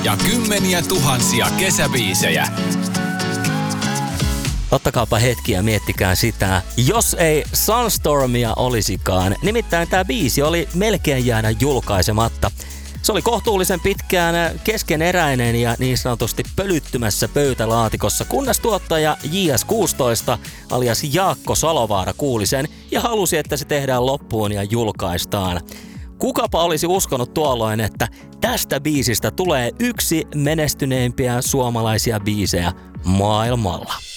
ja kymmeniä tuhansia kesäbiisejä. Ottakaapa hetki ja miettikää sitä, jos ei Sunstormia olisikaan. Nimittäin tämä biisi oli melkein jäädä julkaisematta. Se oli kohtuullisen pitkään keskeneräinen ja niin sanotusti pölyttymässä pöytälaatikossa, kunnes tuottaja JS16 alias Jaakko Salovaara kuuli sen ja halusi, että se tehdään loppuun ja julkaistaan. Kukapa olisi uskonut tuolloin, että tästä biisistä tulee yksi menestyneimpiä suomalaisia biisejä maailmalla.